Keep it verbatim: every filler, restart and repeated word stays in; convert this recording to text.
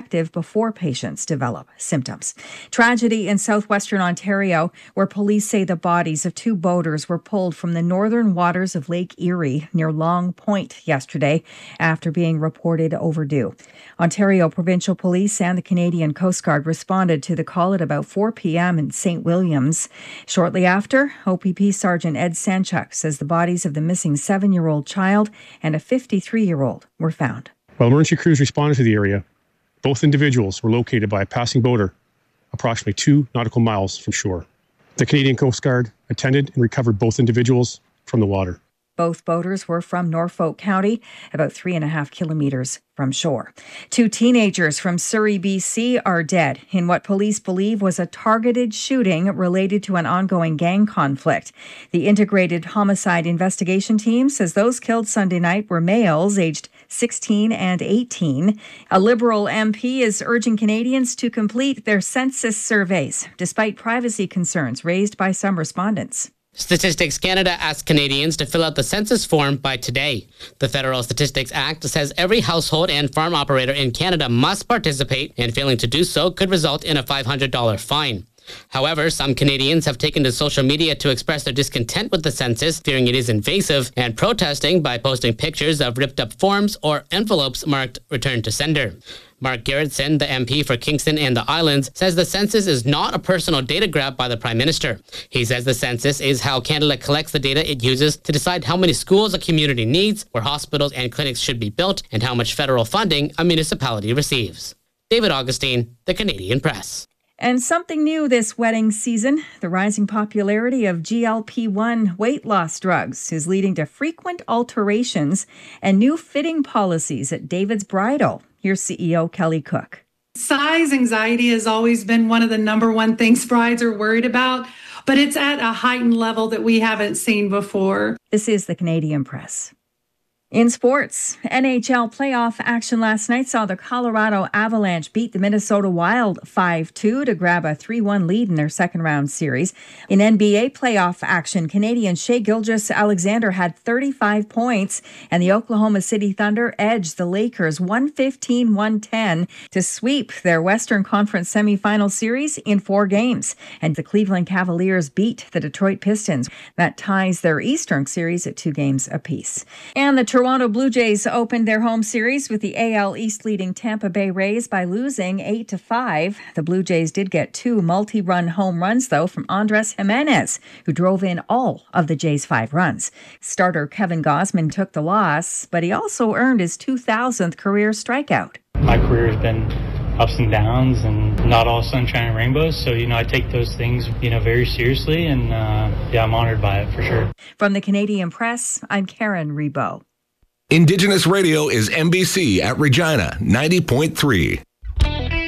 effective before patients develop symptoms. Tragedy in southwestern Ontario, where police say the bodies of two boaters were pulled from the northern waters of Lake Erie near Long Point yesterday after being reported overdue. Ontario Provincial Police and the Canadian Coast Guard responded to the call at about four p.m. in Saint Williams. Shortly after, O P P Sergeant Ed Sanchuk says the bodies of the missing seven-year-old child and a fifty-three-year-old were found. While emergency crews responded to the area, both individuals were located by a passing boater approximately two nautical miles from shore. The Canadian Coast Guard attended and recovered both individuals from the water. Both boaters were from Norfolk County, about three and a half kilometers from shore. Two teenagers from Surrey, B C are dead in what police believe was a targeted shooting related to an ongoing gang conflict. The Integrated Homicide Investigation Team says those killed Sunday night were males aged sixteen and eighteen. A Liberal M P is urging Canadians to complete their census surveys, despite privacy concerns raised by some respondents. Statistics Canada asks Canadians to fill out the census form by today. The Federal Statistics Act says every household and farm operator in Canada must participate, and failing to do so could result in a five hundred dollars fine. However, some Canadians have taken to social media to express their discontent with the census, fearing it is invasive, and protesting by posting pictures of ripped-up forms or envelopes marked "Return to Sender." Mark Gerritsen, the M P for Kingston and the Islands, says the census is not a personal data grab by the Prime Minister. He says the census is how Canada collects the data it uses to decide how many schools a community needs, where hospitals and clinics should be built, and how much federal funding a municipality receives. David Augustine, The Canadian Press. And something new this wedding season, the rising popularity of G L P one weight loss drugs is leading to frequent alterations and new fitting policies at David's Bridal. Here's C E O Kelly Cook. Size anxiety has always been one of the number one things brides are worried about, but it's at a heightened level that we haven't seen before. This is the Canadian Press. In sports, N H L playoff action last night saw the Colorado Avalanche beat the Minnesota Wild five two to grab a three one lead in their second round series. In N B A playoff action, Canadian Shai Gilgeous-Alexander had thirty-five points, and the Oklahoma City Thunder edged the Lakers one fifteen to one ten to sweep their Western Conference semifinal series in four games. And the Cleveland Cavaliers beat the Detroit Pistons. That ties their Eastern series at two games apiece. And the Toronto Blue Jays opened their home series with the A L East leading Tampa Bay Rays by losing eight to five. The Blue Jays did get two multi-run home runs, though, from Andres Jimenez, who drove in all of the Jays' five runs. Starter Kevin Gausman took the loss, but he also earned his two thousandth career strikeout. My career has been ups and downs and not all sunshine and rainbows. So, you know, I take those things, you know, very seriously, and uh, yeah, I'm honored by it for sure. From the Canadian Press, I'm Karen Rebo. Indigenous Radio is N B C at Regina ninety point three.